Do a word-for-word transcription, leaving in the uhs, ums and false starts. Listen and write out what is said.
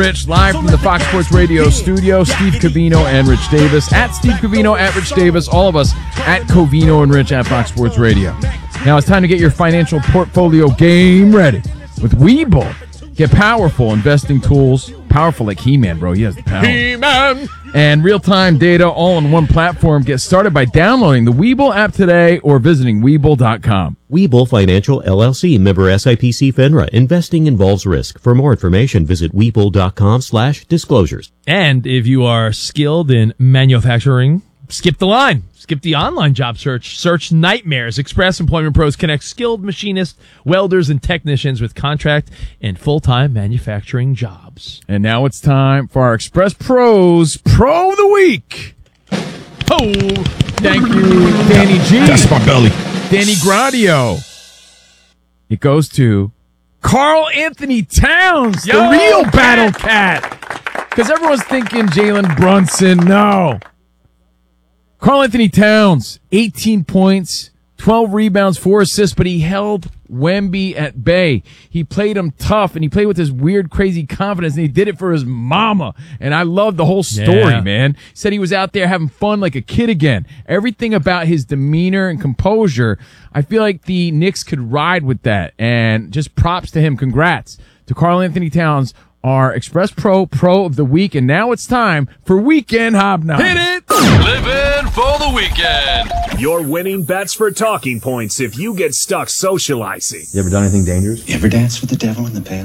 Rich, live from the Fox Sports Radio studio. Steve Covino and Rich Davis. At Steve Covino, at Rich Davis. All of us at Covino and Rich at Fox Sports Radio. Now it's time to get your financial portfolio game ready with Webull. Get powerful investing tools. Powerful like He-Man, bro. He has the power. He-Man! And real-time data all on one platform. Get started by downloading the Webull app today or visiting Webull dot com. Webull Financial, L L C, member S I P C FINRA. Investing involves risk. For more information, visit Webull dot com slash disclosures. And if you are skilled in manufacturing, skip the line. Skip the online job search. Search Nightmares. Express Employment Pros connect skilled machinists, welders, and technicians with contract and full-time manufacturing jobs. And now it's time for our Express Pros Pro of the Week. Oh, thank you, Danny G. That's my belly. Danny Gradio. It goes to Karl Anthony Towns, Yo, the real cat. battle cat. Because everyone's thinking Jalen Brunson. No. Karl Anthony Towns, eighteen points, twelve rebounds, four assists, but he held Wemby at bay. He played him tough, and he played with this weird, crazy confidence, and he did it for his mama. And I love the whole story, Yeah. man. He said he was out there having fun like a kid again. Everything about his demeanor and composure, I feel like the Knicks could ride with that. And just props to him. Congrats to Karl Anthony Towns, our Express Pro Pro of the Week. And now it's time for Weekend Hobnob. hit it! Living for the weekend. Your winning bets for talking points if you get stuck socializing. You ever done anything dangerous? You ever dance with the devil in the pale?